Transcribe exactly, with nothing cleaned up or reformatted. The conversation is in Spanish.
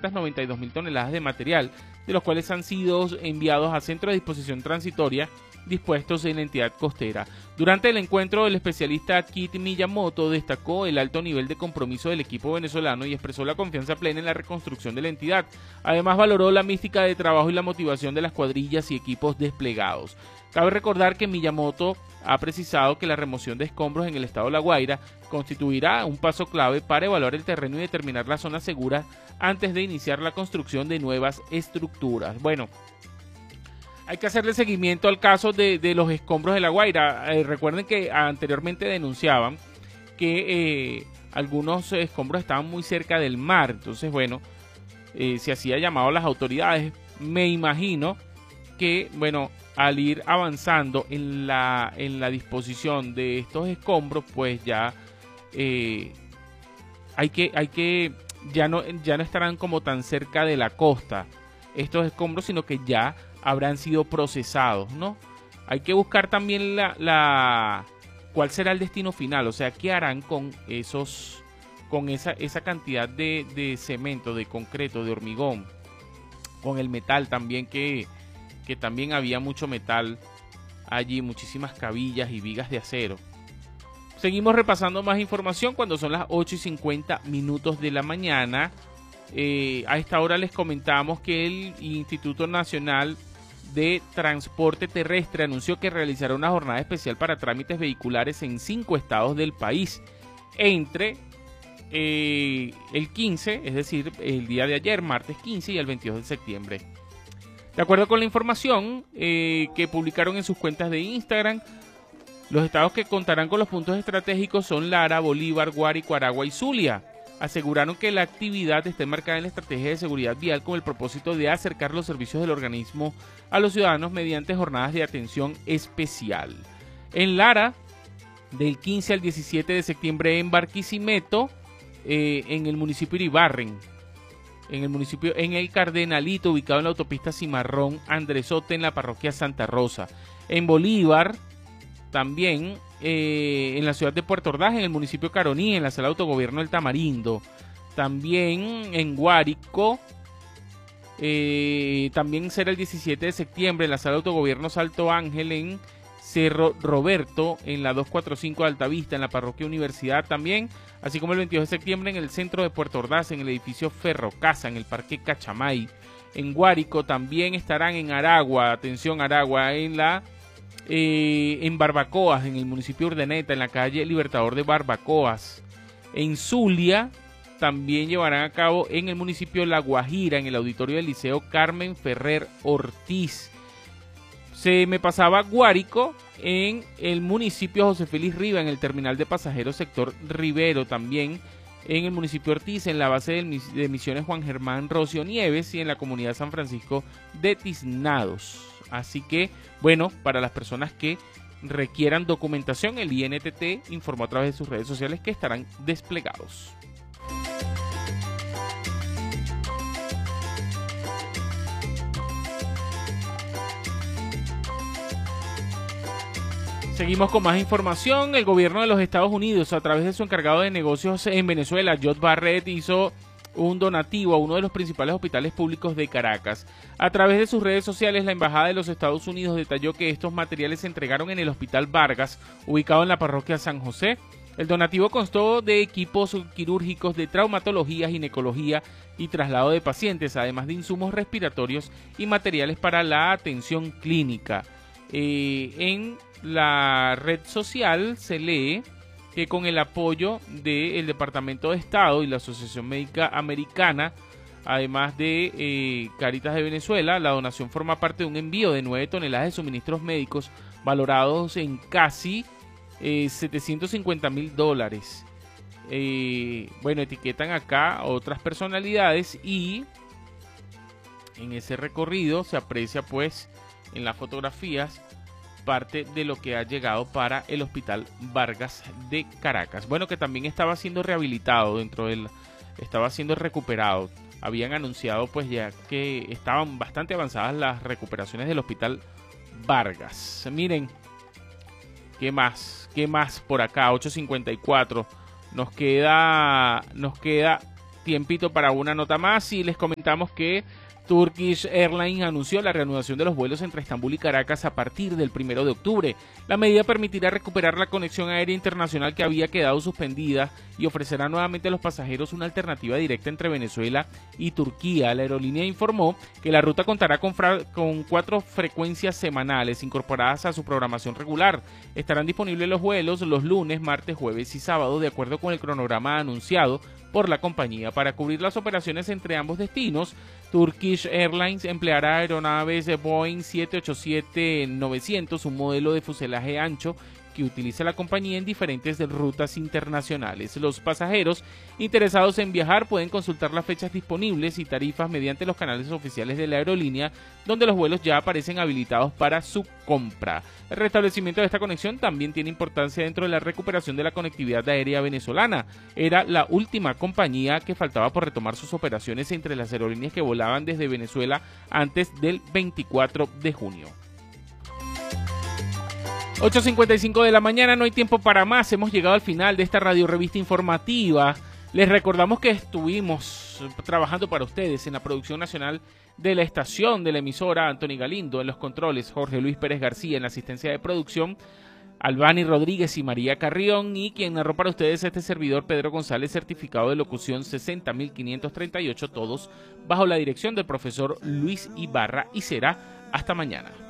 setecientas noventa y dos mil toneladas de material, de los cuales han sido enviados a centros de disposición transitoria dispuestos en la entidad costera. Durante el encuentro, el especialista Kit Miyamoto destacó el alto nivel de compromiso del equipo venezolano y expresó la confianza plena en la reconstrucción de la entidad. Además, valoró la mística de trabajo y la motivación de las cuadrillas y equipos desplegados. Cabe recordar que Miyamoto ha precisado que la remoción de escombros en el estado de La Guaira constituirá un paso clave para evaluar el terreno y determinar la zona segura antes de iniciar la construcción de nuevas estructuras. Bueno, hay que hacerle seguimiento al caso de, de los escombros de La Guaira. Eh, recuerden que anteriormente denunciaban que eh, algunos escombros estaban muy cerca del mar. Entonces, bueno, eh, se hacía llamado a las autoridades. Me imagino que, bueno, al ir avanzando en la, en la disposición de estos escombros, pues ya eh, hay que, hay que ya no, ya no estarán como tan cerca de la costa estos escombros, sino que ya habrán sido procesados, ¿no? Hay que buscar también la, la cuál será el destino final, o sea, qué harán con esos, con esa, esa cantidad de, de cemento, de concreto, de hormigón, con el metal también, que, que también había mucho metal allí, muchísimas cabillas y vigas de acero. Seguimos repasando más información cuando son las ocho y cincuenta minutos de la mañana. Eh, a esta hora les comentamos que el Instituto Nacional de Transporte Terrestre anunció que realizará una jornada especial para trámites vehiculares en cinco estados del país entre eh, el quince, es decir, el día de ayer, martes quince, y el veintidós de septiembre. De acuerdo con la información eh, que publicaron en sus cuentas de Instagram, los estados que contarán con los puntos estratégicos son Lara, Bolívar, Guárico, Aragua y Zulia. Aseguraron que la actividad está enmarcada en la estrategia de seguridad vial con el propósito de acercar los servicios del organismo a los ciudadanos mediante jornadas de atención especial. En Lara, del quince al diecisiete de septiembre en Barquisimeto, eh, en el municipio de Iribarren, en el municipio, en el Cardenalito, ubicado en la autopista Cimarrón Andresote, en la parroquia Santa Rosa. En Bolívar, también eh, en la ciudad de Puerto Ordaz, en el municipio Caroní, en la sala de autogobierno del Tamarindo. También en Guárico, eh, también será el diecisiete de septiembre en la sala de autogobierno Salto Ángel, en Cerro Roberto, en la doscientos cuarenta y cinco de Altavista, en la parroquia Universidad también, así como el veintidós de septiembre en el centro de Puerto Ordaz, en el edificio Ferrocasa, en el parque Cachamay. En Guárico también estarán en Aragua, atención Aragua, en la eh, en Barbacoas, en el municipio de Urdaneta, en la calle Libertador de Barbacoas. En Zulia también llevarán a cabo en el municipio La Guajira, en el auditorio del Liceo Carmen Ferrer Ortiz. Se me pasaba Guárico, en el municipio José Félix Riva, en el terminal de pasajeros sector Rivero, también en el municipio Ortiz, en la base de Misiones Juan Germán Rocio Nieves y en la comunidad San Francisco de Tiznados. Así que, bueno, para las personas que requieran documentación, el I N T T informó a través de sus redes sociales que estarán desplegados. Seguimos con más información. El gobierno de los Estados Unidos, a través de su encargado de negocios en Venezuela, Jod Barrett, hizo un donativo a uno de los principales hospitales públicos de Caracas. A través de sus redes sociales, la Embajada de los Estados Unidos detalló que estos materiales se entregaron en el Hospital Vargas, ubicado en la parroquia San José. El donativo constó de equipos quirúrgicos de traumatología, ginecología y traslado de pacientes, además de insumos respiratorios y materiales para la atención clínica. Eh, en la red social se lee que con el apoyo del Departamento de Estado y la Asociación Médica Americana, además de eh, Caritas de Venezuela, la donación forma parte de un envío de nueve toneladas de suministros médicos valorados en casi eh, setecientos cincuenta mil dólares. Eh, bueno, etiquetan acá otras personalidades y en ese recorrido se aprecia pues en las fotografías parte de lo que ha llegado para el Hospital Vargas de Caracas. Bueno, que también estaba siendo rehabilitado dentro del, estaba siendo recuperado. Habían anunciado pues ya que estaban bastante avanzadas las recuperaciones del Hospital Vargas. Miren, ¿qué más? ¿Qué más por acá? ocho cincuenta y cuatro. Nos queda, nos queda tiempito para una nota más y les comentamos que Turkish Airlines anunció la reanudación de los vuelos entre Estambul y Caracas a partir del primero de octubre. La medida permitirá recuperar la conexión aérea internacional que había quedado suspendida y ofrecerá nuevamente a los pasajeros una alternativa directa entre Venezuela y Turquía. La aerolínea informó que la ruta contará con, con cuatro frecuencias semanales incorporadas a su programación regular. Estarán disponibles los vuelos los lunes, martes, jueves y sábados de acuerdo con el cronograma anunciado por la compañía. Para cubrir las operaciones entre ambos destinos, Turkish Airlines empleará aeronaves Boeing siete ochenta y siete novecientos, un modelo de fuselaje ancho que utiliza la compañía en diferentes rutas internacionales. Los pasajeros interesados en viajar pueden consultar las fechas disponibles y tarifas mediante los canales oficiales de la aerolínea, donde los vuelos ya aparecen habilitados para su compra. El restablecimiento de esta conexión también tiene importancia dentro de la recuperación de la conectividad aérea venezolana. Era la última compañía que faltaba por retomar sus operaciones entre las aerolíneas que volaban desde Venezuela antes del veinticuatro de junio. ocho cincuenta y cinco de la mañana, no hay tiempo para más, hemos llegado al final de esta radio revista informativa. Les recordamos que estuvimos trabajando para ustedes en la producción nacional de la estación de la emisora, Anthony Galindo, en los controles, Jorge Luis Pérez García, en la asistencia de producción, Albani Rodríguez y María Carrión, y quien narró para ustedes este servidor, Pedro González, certificado de locución sesenta mil quinientos treinta y ocho, todos bajo la dirección del profesor Luis Ibarra, y será hasta mañana.